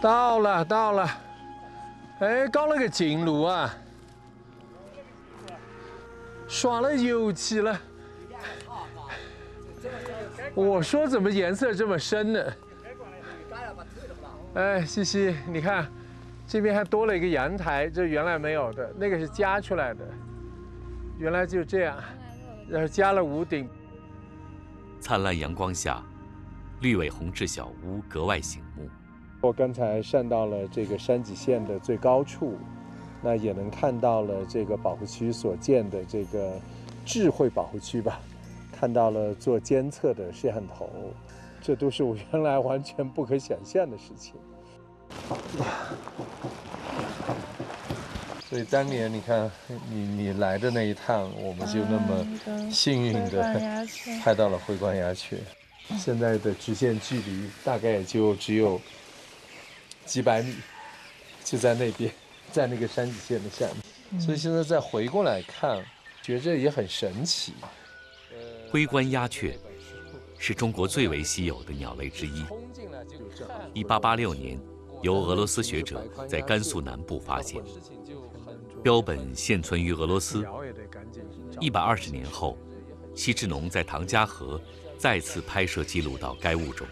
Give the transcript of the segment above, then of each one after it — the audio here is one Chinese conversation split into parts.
到了，到了。哎，搞了个金炉啊，刷了油漆了。我说怎么颜色这么深呢？哎，西西，你看，这边还多了一个阳台，这原来没有的，那个是加出来的，原来就这样，然后加了屋顶。 灿烂阳光下，绿尾红质小屋格外醒目。 我刚才上到了这个山脊线的最高处，那也能看到了这个保护区所建的这个智慧保护区吧，看到了做监测的摄像头，这都是我原来完全不可想象的事情。所以当年你看你来的那一趟，我们就那么幸运的拍到了辉光鸦雀。现在的直线距离大概也就只有几百米，就在那边，在那个山脊线的下面。所以现在再回过来看，觉着也很神奇。 辉光鸦雀是中国最为稀有的鸟类之一。1886年，由俄罗斯学者在甘肃南部发现，标本现存于俄罗斯。120年后，西之农在唐家河再次拍摄记录到该物种。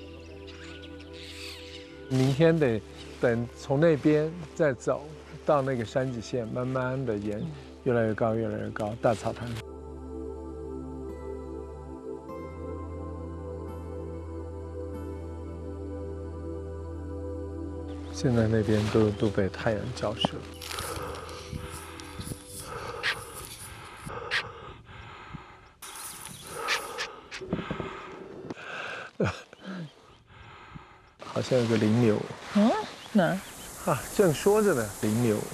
明天得等从那边再走到那个山脊线，慢慢的沿越来越高，越来越高，大草滩。现在那边都被太阳照射。好像有个羚牛。 嗯，哪？ 啊，正说着呢，羚牛。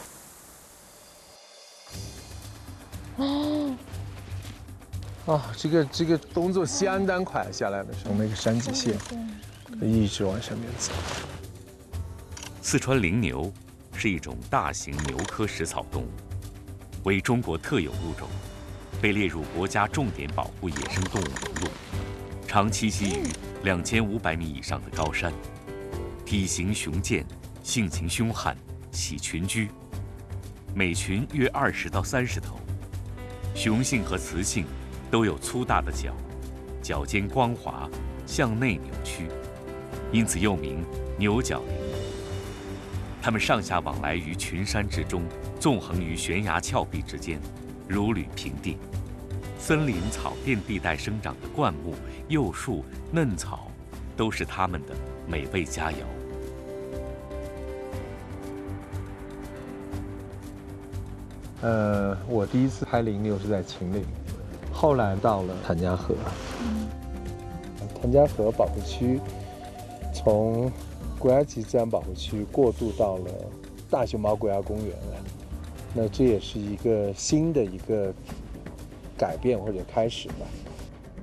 哦。 啊，这个动作相当快，下来的时候那个山脊线，一直往上面走。 四川羚牛是一种大型牛科食草动物，为中国特有物种，被列入国家重点保护野生动物名录，常栖息于2500米以上的高山，体型雄健，性情凶悍，喜群居，每群约20到30头，雄性和雌性都有粗大的角，角尖光滑，向内扭曲，因此又名牛角羚。它们上下往来于群山之中，纵横于悬崖峭壁之间，如履平地。森林草甸地带生长的灌木、幼树、嫩草，都是它们的美味佳肴。 我第一次拍羚牛是在秦岭，后来到了谭家河。谭家河保护区从国家级自然保护区过渡到了大熊猫国家公园了，那这也是一个新的一个改变或者开始吧。